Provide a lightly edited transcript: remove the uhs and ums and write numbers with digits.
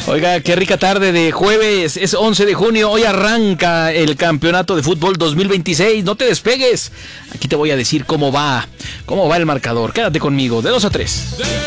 Oiga, qué rica tarde de jueves, es 11 de junio, hoy arranca el campeonato de fútbol 2026, no te despegues, aquí te voy a decir cómo va el marcador, quédate conmigo, de 2 a 3.